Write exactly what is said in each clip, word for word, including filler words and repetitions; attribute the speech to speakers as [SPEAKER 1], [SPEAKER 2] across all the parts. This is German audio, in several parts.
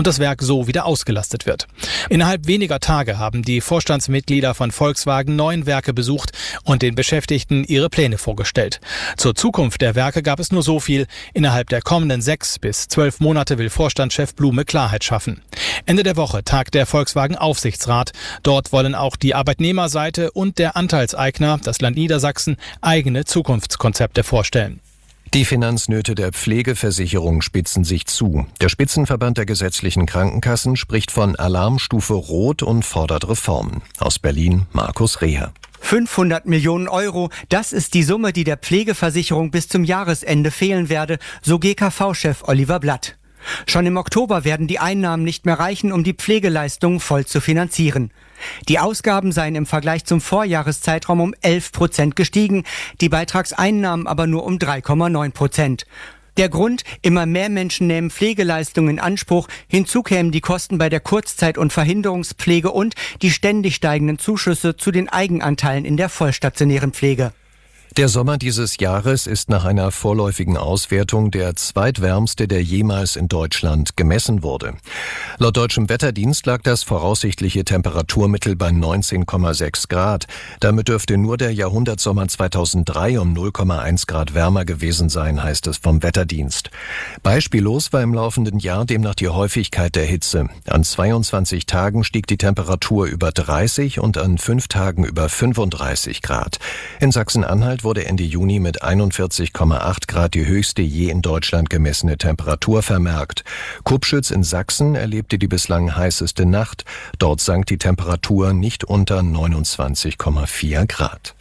[SPEAKER 1] und das Werk so wieder ausgelastet wird. Innerhalb weniger Tage haben die Vorstandsmitglieder von Volkswagen neun Werke besucht und den Beschäftigten ihre Pläne vorgestellt. Zur Zukunft der Werke gab es nur so viel. Innerhalb der kommenden sechs bis zwölf Monate will Vorstandschef Blume Klarheit schaffen. Ende der Woche tagt der Volkswagen-Aufsichtsrat. Dort wollen auch die Arbeitnehmerseite und der Anteilseigner, das Land Niedersachsen, eigene Zukunftskonzepte vorstellen.
[SPEAKER 2] Die Finanznöte der Pflegeversicherung spitzen sich zu. Der Spitzenverband der gesetzlichen Krankenkassen spricht von Alarmstufe Rot und fordert Reformen. Aus Berlin Markus Reher.
[SPEAKER 3] fünfhundert Millionen Euro, das ist die Summe, die der Pflegeversicherung bis zum Jahresende fehlen werde, so G K V-Chef Oliver Blatt. Schon im Oktober werden die Einnahmen nicht mehr reichen, um die Pflegeleistungen voll zu finanzieren. Die Ausgaben seien im Vergleich zum Vorjahreszeitraum um elf Prozent gestiegen, die Beitragseinnahmen aber nur um drei Komma neun Prozent. Der Grund, immer mehr Menschen nehmen Pflegeleistungen in Anspruch, hinzu kämen die Kosten bei der Kurzzeit- und Verhinderungspflege und die ständig steigenden Zuschüsse zu den Eigenanteilen in der vollstationären Pflege.
[SPEAKER 2] Der Sommer dieses Jahres ist nach einer vorläufigen Auswertung der zweitwärmste, der jemals in Deutschland gemessen wurde. Laut deutschem Wetterdienst lag das voraussichtliche Temperaturmittel bei neunzehn Komma sechs Grad. Damit dürfte nur der Jahrhundertsommer zweitausenddrei um null Komma eins Grad wärmer gewesen sein, heißt es vom Wetterdienst. Beispiellos war im laufenden Jahr demnach die Häufigkeit der Hitze. An zweiundzwanzig Tagen stieg die Temperatur über dreißig und an fünf Tagen über fünfunddreißig Grad. In Sachsen-Anhalt wurde Ende Juni mit einundvierzig Komma acht Grad die höchste je in Deutschland gemessene Temperatur vermerkt. Kupschütz in Sachsen erlebte die bislang heißeste Nacht. Dort sank die Temperatur nicht unter neunundzwanzig Komma vier Grad.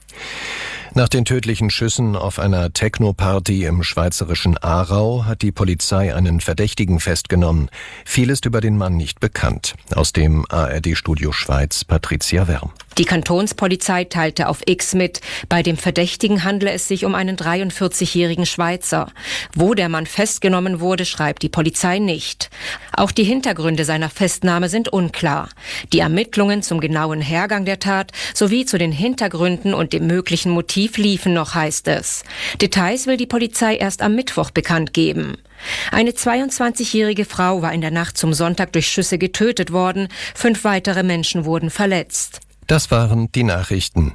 [SPEAKER 2] Nach den tödlichen Schüssen auf einer Techno-Party im schweizerischen Aarau hat die Polizei einen Verdächtigen festgenommen. Viel ist über den Mann nicht bekannt. Aus dem A R D-Studio Schweiz, Patricia Werm.
[SPEAKER 4] Die Kantonspolizei teilte auf X mit, bei dem Verdächtigen handle es sich um einen dreiundvierzigjährigen Schweizer. Wo der Mann festgenommen wurde, schreibt die Polizei nicht. Auch die Hintergründe seiner Festnahme sind unklar. Die Ermittlungen zum genauen Hergang der Tat sowie zu den Hintergründen und dem möglichen Motiv liefen noch, heißt es. Details will die Polizei erst am Mittwoch bekannt geben. Eine zweiundzwanzigjährige Frau war in der Nacht zum Sonntag durch Schüsse getötet worden. Fünf weitere Menschen wurden verletzt.
[SPEAKER 2] Das waren die Nachrichten.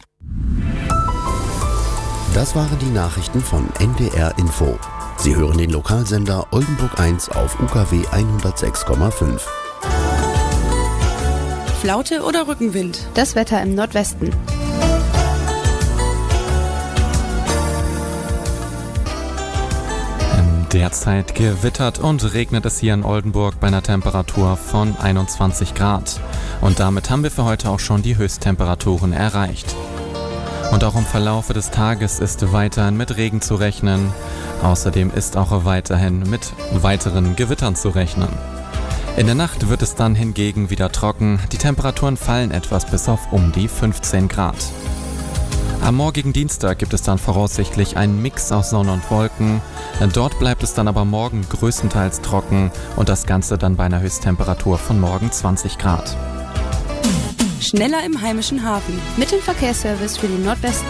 [SPEAKER 5] Das waren die Nachrichten von N D R Info. Sie hören den Lokalsender Oldenburg eins auf U K W hundertsechs Komma fünf.
[SPEAKER 6] Flaute oder Rückenwind?
[SPEAKER 7] Das Wetter im Nordwesten.
[SPEAKER 8] Derzeit gewittert und regnet es hier in Oldenburg bei einer Temperatur von einundzwanzig Grad. Und damit haben wir für heute auch schon die Höchsttemperaturen erreicht. Und auch im Verlauf des Tages ist weiterhin mit Regen zu rechnen. Außerdem ist auch weiterhin mit weiteren Gewittern zu rechnen. In der Nacht wird es dann hingegen wieder trocken. Die Temperaturen fallen etwas bis auf um die fünfzehn Grad. Am morgigen Dienstag gibt es dann voraussichtlich einen Mix aus Sonne und Wolken. Dort bleibt es dann aber morgen größtenteils trocken und das Ganze dann bei einer Höchsttemperatur von morgen zwanzig Grad.
[SPEAKER 6] Schneller im heimischen Hafen.
[SPEAKER 7] Mit dem Verkehrsservice für den Nordwesten.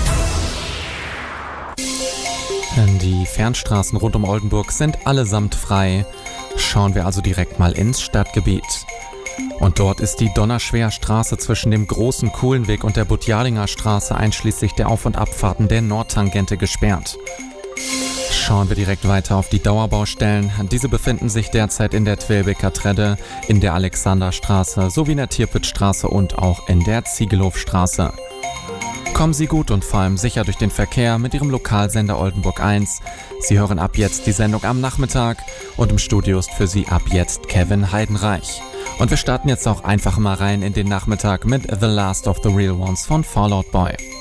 [SPEAKER 8] Die Fernstraßen rund um Oldenburg sind allesamt frei. Schauen wir also direkt mal ins Stadtgebiet. Und dort ist die Donnerschwerstraße zwischen dem Großen Kuhlenweg und der Butjalinger Straße einschließlich der Auf- und Abfahrten der Nordtangente gesperrt. Schauen wir direkt weiter auf die Dauerbaustellen. Diese befinden sich derzeit in der Twelbeker Tredde, in der Alexanderstraße sowie in der Tirpitzstraße und auch in der Ziegelhofstraße. Kommen Sie gut und vor allem sicher durch den Verkehr mit Ihrem Lokalsender Oldenburg eins. Sie hören ab jetzt die Sendung am Nachmittag und im Studio ist für Sie ab jetzt Kevin Heidenreich. Und wir starten jetzt auch einfach mal rein in den Nachmittag mit The Last of the Real Ones von Fall Out Boy.